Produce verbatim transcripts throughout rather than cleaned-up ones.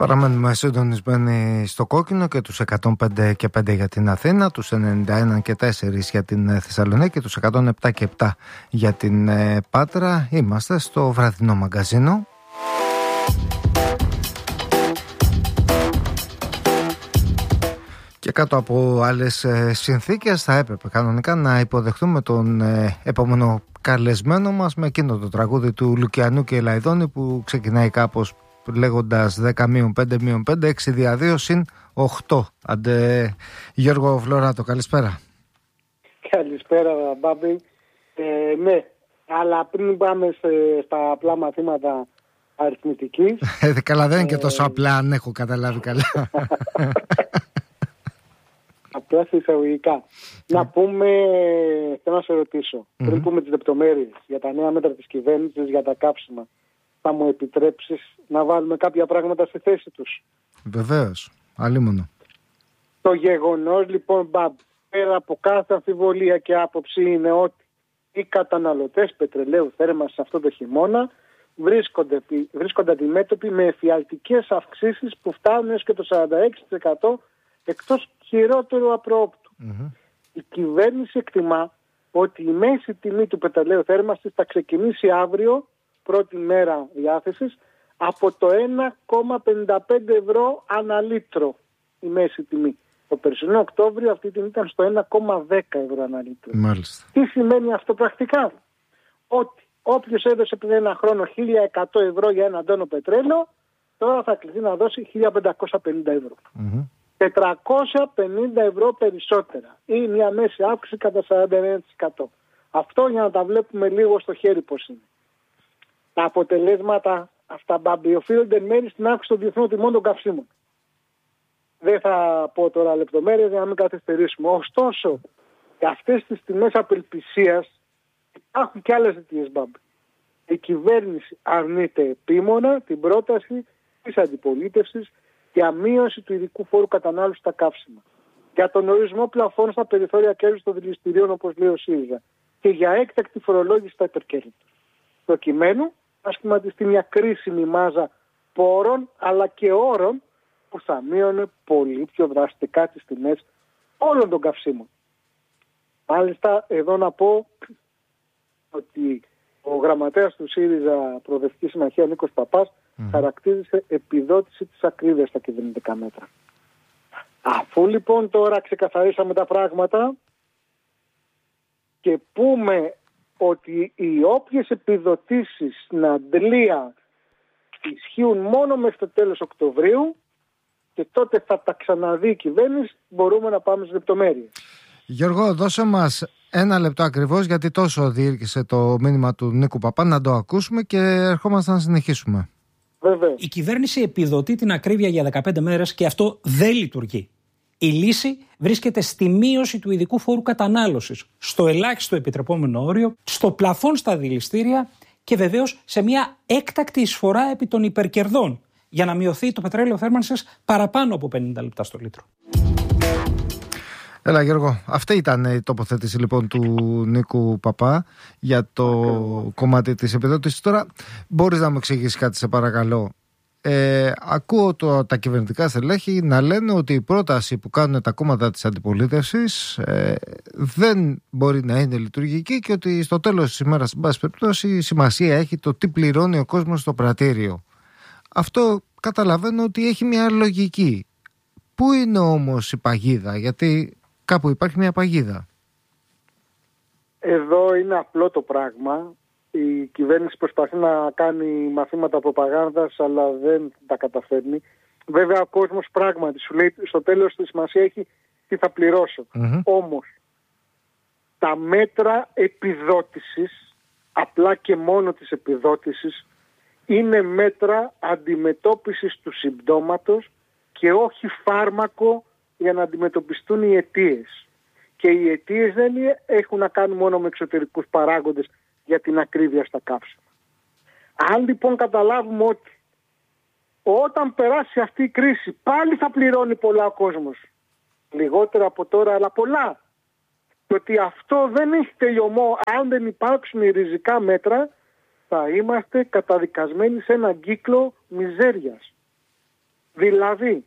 Παραμένουμε συντονισμένοι στο κόκκινο και τους εκατόν πέντε και πέντε για την Αθήνα, τους ενενήντα ένα και τέσσερα για την Θεσσαλονίκη, τους εκατόν επτά και επτά για την Πάτρα. Είμαστε στο βραδινό μαγκαζίνο. Και κάτω από άλλες συνθήκες θα έπρεπε κανονικά να υποδεχτούμε τον επόμενο καλεσμένο μας με εκείνο το τραγούδι του Λουκιανού και Ελαϊδόνη που ξεκινάει κάπως λέγοντας δέκα μείον πέντε μείον πέντε, έξι δια δύο συν οκτώ. Αντε Γιώργο Φλωράτο, καλησπέρα. Καλησπέρα Μπάμπη. Ε, ναι, αλλά πριν πάμε σε, στα απλά μαθήματα αριθμητικής. Ε, καλά, δεν είναι και τόσο απλά, αν έχω καταλάβει καλά. Απλά σε εισαγωγικά. Να πούμε, θέλω να σε ρωτήσω, mm-hmm. πριν πούμε τις λεπτομέρειες για τα νέα μέτρα της κυβέρνησης, για τα κάψιμα, θα μου επιτρέψεις να βάλουμε κάποια πράγματα στη θέση τους? Βεβαίως, αλίμονο. Το γεγονός λοιπόν, Μπαμπ, πέρα από κάθε αμφιβολία και άποψη, είναι ότι οι καταναλωτές πετρελαίου θέρμανσης αυτό το χειμώνα βρίσκονται, βρίσκονται αντιμέτωποι με εφιαλτικές αυξήσεις που φτάνουν έως και το σαράντα έξι τοις εκατό εκτός χειρότερου απρόοπτου. Mm-hmm. Η κυβέρνηση εκτιμά ότι η μέση τιμή του πετρελαίου θέρμανσης θα ξεκινήσει αύριο, πρώτη μέρα διάθεσης, από το ένα κόμμα πενήντα πέντε ευρώ ανά λίτρο η μέση τιμή. Το περσινό Οκτώβριο αυτή την ήταν στο ένα κόμμα δέκα ευρώ ανά λίτρο. Μάλιστα. Τι σημαίνει αυτό πρακτικά? Ότι όποιος έδωσε πριν ένα χρόνο χίλια εκατό ευρώ για ένα τόνο πετρέλαιο, τώρα θα κληθεί να δώσει χίλια πεντακόσια πενήντα ευρώ. Mm-hmm. τετρακόσια πενήντα ευρώ περισσότερα. Ή μια μέση αύξηση κατά σαράντα εννέα τοις εκατό. Αυτό για να τα βλέπουμε λίγο στο χέρι πώς είναι. Τα αποτελέσματα αυτά, Μπάμπη, οφείλονται εν μέρει στην αύξηση των διεθνών τιμών των καυσίμων. Δεν θα πω τώρα λεπτομέρειες για να μην καθυστερήσουμε. Ωστόσο, για αυτές τις τιμές απελπισίας υπάρχουν και άλλες αιτίες, Μπάμπη. Η κυβέρνηση αρνείται επίμονα την πρόταση της αντιπολίτευσης για μείωση του ειδικού φόρου κατανάλωσης στα καύσιμα, για τον ορισμό πλαφών στα περιθώρια κέρδους των δηληστηρίων, όπως λέει ο ΣΥΡΙΖΑ, και για έκτακτη φορολόγηση στα υπερκέρδη. Προκειμένου να σχηματιστεί μια κρίσιμη μάζα πόρων αλλά και όρων που θα μείωνε πολύ πιο δραστικά τις τιμές όλων των καυσίμων. Μάλιστα, εδώ να πω ότι ο γραμματέας του ΣΥΡΙΖΑ Προοδευτική Συμμαχία, Νίκος Παπάς, mm. χαρακτήρισε επιδότηση της ακρίβειας στα κυβερνητικά μέτρα. Αφού λοιπόν τώρα ξεκαθαρίσαμε τα πράγματα και πούμε ότι οι όποιες επιδοτήσεις στην αντλία ισχύουν μόνο μέχρι το τέλος Οκτωβρίου και τότε θα τα ξαναδεί η κυβέρνηση, μπορούμε να πάμε στις λεπτομέρειες. Γιώργο, δώσε μας ένα λεπτό ακριβώς, γιατί τόσο διήρκησε το μήνυμα του Νίκου Παπά, να το ακούσουμε και ερχόμαστε να συνεχίσουμε. Βέβαια. Η κυβέρνηση επιδοτεί την ακρίβεια για δεκαπέντε μέρες και αυτό δεν λειτουργεί. Η λύση βρίσκεται στη μείωση του ειδικού φόρου κατανάλωσης, στο ελάχιστο επιτρεπόμενο όριο, στο πλαφόν στα δηληστήρια και βεβαίως σε μια έκτακτη εισφορά επί των υπερκερδών για να μειωθεί το πετρέλαιο θέρμανσης παραπάνω από πενήντα λεπτά στο λίτρο. Έλα Γιώργο, αυτή ήταν η τοποθέτηση λοιπόν του Νίκου Παπά για το okay. κομμάτι της επιδότησης. Τώρα μπορείς να μου εξηγήσεις κάτι, σε παρακαλώ? Ε, ακούω το, τα κυβερνητικά στελέχη να λένε ότι η πρόταση που κάνουν τα κόμματα της αντιπολίτευσης ε, δεν μπορεί να είναι λειτουργική και ότι στο τέλος της ημέρας, στην πάση περιπτώσει, σημασία έχει το τι πληρώνει ο κόσμος στο πρατήριο. Αυτό καταλαβαίνω ότι έχει μια λογική. Πού είναι όμως η παγίδα? Γιατί κάπου υπάρχει μια παγίδα. Εδώ είναι απλό το πράγμα. Η κυβέρνηση προσπαθεί να κάνει μαθήματα προπαγάνδας, αλλά δεν τα καταφέρνει. Βέβαια ο κόσμος πράγματι σου λέει στο τέλος τη σημασία έχει τι θα πληρώσω. Mm-hmm. Όμως τα μέτρα επιδότησης, απλά και μόνο της επιδότησης, είναι μέτρα αντιμετώπισης του συμπτώματος και όχι φάρμακο για να αντιμετωπιστούν οι αιτίες. Και οι αιτίες δεν έχουν να κάνουν μόνο με εξωτερικούς παράγοντες για την ακρίβεια στα καύσιμα. Αν λοιπόν καταλάβουμε ότι όταν περάσει αυτή η κρίση πάλι θα πληρώνει πολλά ο κόσμος, λιγότερα από τώρα αλλά πολλά, και ότι αυτό δεν έχει τελειωμό αν δεν υπάρξουν ριζικά μέτρα, θα είμαστε καταδικασμένοι σε έναν κύκλο μιζέριας. Δηλαδή,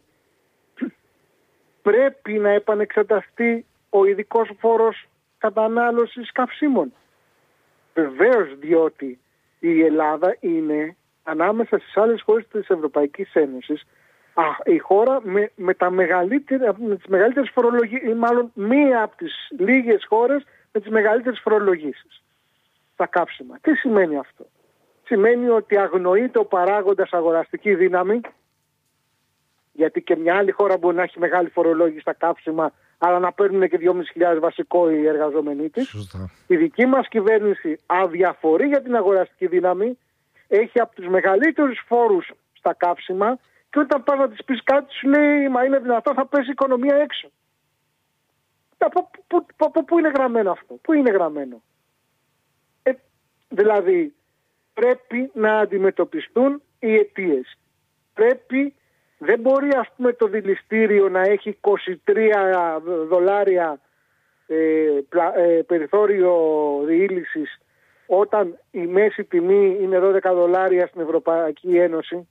πρέπει να επανεξεταστεί ο ειδικός φόρος κατανάλωσης καυσίμων. Βεβαίως, διότι η Ελλάδα είναι ανάμεσα στις άλλες χώρες της Ευρωπαϊκής Ένωσης α, η χώρα με, με, τα μεγαλύτερα, με τις μεγαλύτερες φορολογίες, ή μάλλον μία από τις λίγες χώρες με τις μεγαλύτερες φορολογήσεις στα καύσιμα. Τι σημαίνει αυτό? Σημαίνει ότι αγνοείται ο παράγοντας αγοραστική δύναμη, γιατί και μια άλλη χώρα μπορεί να έχει μεγάλη φορολόγηση στα καύσιμα, αλλά να παίρνουν και δυόμισι χιλιάδες βασικό οι εργαζόμενοι της. Σωστά. Η δική μας κυβέρνηση αδιαφορεί για την αγοραστική δύναμη, έχει από τους μεγαλύτερους φόρους στα καύσιμα και όταν πας να της πεις κάτι σου λέει μα είναι δυνατό, θα πέσει η οικονομία έξω. Από πού, πού, πού, πού είναι γραμμένο αυτό? Πού είναι γραμμένο? Ε, δηλαδή πρέπει να αντιμετωπιστούν οι αιτίες. Πρέπει, δεν μπορεί ας πούμε το δηληστήριο να έχει είκοσι τρία δολάρια ε, πλα, ε, περιθώριο διήλυσης όταν η μέση τιμή είναι δώδεκα δολάρια στην Ευρωπαϊκή Ένωση.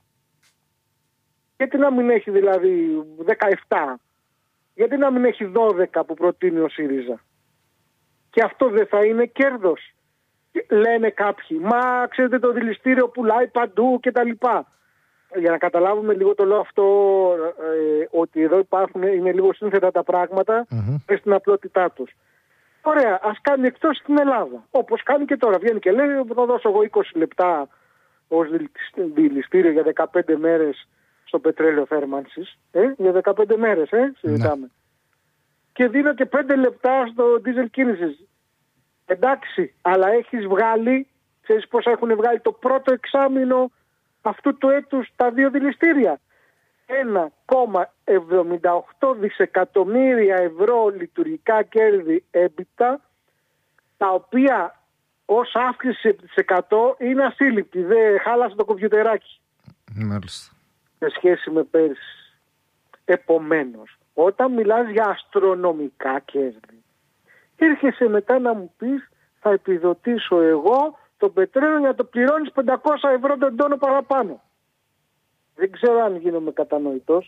Γιατί να μην έχει δηλαδή δεκαεπτά? Γιατί να μην έχει δώδεκα που προτείνει ο ΣΥΡΙΖΑ? Και αυτό δεν θα είναι κέρδος? Λένε κάποιοι, μα ξέρετε το δηληστήριο πουλάει παντού κτλ. Για να καταλάβουμε λίγο το λέω αυτό, ε, ότι εδώ υπάρχουν, είναι λίγο σύνθετα τα πράγματα mm-hmm. στην απλότητά τους. Ωραία, ας κάνει εκτός στην Ελλάδα. Όπως κάνει και τώρα. Βγαίνει και λέει, θα δώσω εγώ είκοσι λεπτά ως δηληστήριο για δεκαπέντε μέρες στο πετρέλαιο θέρμανσης. Ε, για δεκαπέντε μέρες, ε, συζητάμε. Mm-hmm. Και δίνω και πέντε λεπτά στο δίζελ κίνησης. Εντάξει, αλλά έχεις βγάλει, ξέρεις πόσα έχουν βγάλει το πρώτο εξάμηνο αυτού του έτους τα δύο δηληστήρια? ένα κόμμα εβδομήντα οκτώ δισεκατομμύρια ευρώ λειτουργικά κέρδη έπειτα, τα οποία ως αύξηση της εκατό είναι ασύλληπτη, δεν χάλασε το κομπιουτεράκι. Μάλιστα. Σε σχέση με πέρσι. Επομένως, όταν μιλάς για αστρονομικά κέρδη, έρχεσαι μετά να μου πεις θα επιδοτήσω εγώ το πετρέλαιο για να το πληρώνεις πεντακόσια ευρώ τον τόνο παραπάνω. Δεν ξέρω αν γίνομαι κατανοητός.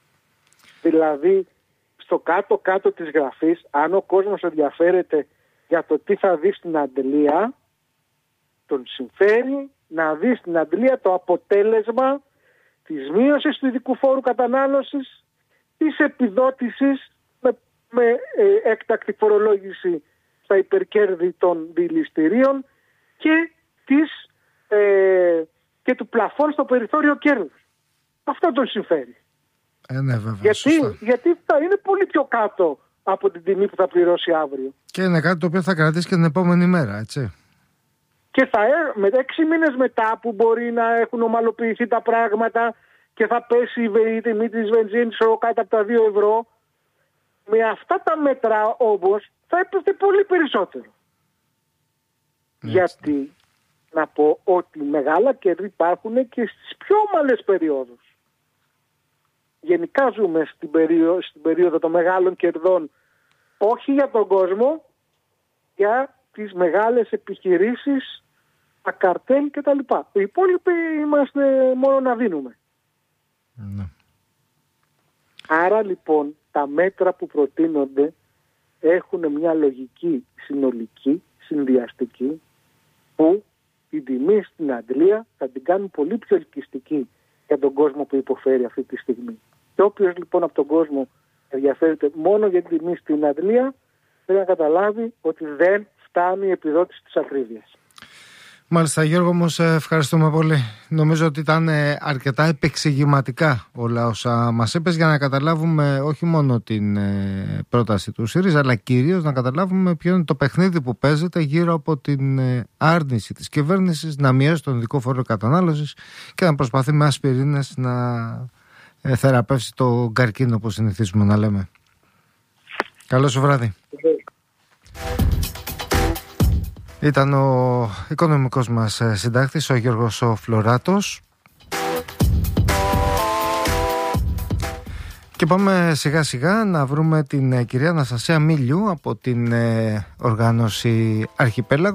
Δηλαδή, στο κάτω-κάτω της γραφής, αν ο κόσμος ενδιαφέρεται για το τι θα δει στην αντλία, τον συμφέρει να δει στην αντλία το αποτέλεσμα της μείωσης του ειδικού φόρου κατανάλωσης, της επιδότησης με, με ε, έκτακτη φορολόγηση στα υπερκέρδη των δηληστηρίων και, της, ε, και του πλαφών στο περιθώριο κέρδους. Αυτό τον συμφέρει. Ε, ναι, βέβαια, γιατί, γιατί θα είναι πολύ πιο κάτω από την τιμή που θα πληρώσει αύριο. Και είναι κάτι το οποίο θα κρατήσει και την επόμενη μέρα, έτσι. Και θα με έξι μήνες μετά που μπορεί να έχουν ομαλοποιηθεί τα πράγματα και θα πέσει η τιμή της βενζίνης κάτω από τα δύο ευρώ, με αυτά τα μέτρα όμως θα έπεφτε πολύ περισσότερο. Έτσι. Γιατί να πω ότι μεγάλα κέρδη υπάρχουν και στις πιο ομαλές περιόδους. Γενικά ζούμε στην περίοδο, στην περίοδο των μεγάλων κερδών, όχι για τον κόσμο, για τις μεγάλες επιχειρήσεις, τα καρτέλ κτλ. Οι υπόλοιποι είμαστε μόνο να δίνουμε. Ναι. Άρα λοιπόν τα μέτρα που προτείνονται έχουν μια λογική συνολική, συνδυαστική, που την τιμή στην αντλία θα την κάνουν πολύ πιο ελκυστική για τον κόσμο που υποφέρει αυτή τη στιγμή. Και όποιος λοιπόν από τον κόσμο ενδιαφέρεται μόνο για την τιμή στην αντλία, πρέπει να καταλάβει ότι δεν φτάνει η επιδότηση της ακρίβειας. Μάλιστα, Γιώργο μου, σε ευχαριστούμε πολύ. Νομίζω ότι ήταν αρκετά επεξηγηματικά όλα όσα μας είπες, για να καταλάβουμε όχι μόνο την πρόταση του ΣΥΡΙΖΑ, αλλά κυρίως να καταλάβουμε ποιο είναι το παιχνίδι που παίζεται γύρω από την άρνηση της κυβέρνησης να μειώσει τον ειδικό φόρο κατανάλωσης και να προσπαθεί με ασπιρίνες να θεραπεύσει το καρκίνο, όπως συνηθίζουμε να λέμε. Καλό σου βράδυ. Ήταν ο οικονομικός μας συντάκτης, ο Γιώργος ο Φλωράτος. Και πάμε σιγά σιγά να βρούμε την κυρία Αναστασία Μίλιου από την οργάνωση Αρχιπέλαγο.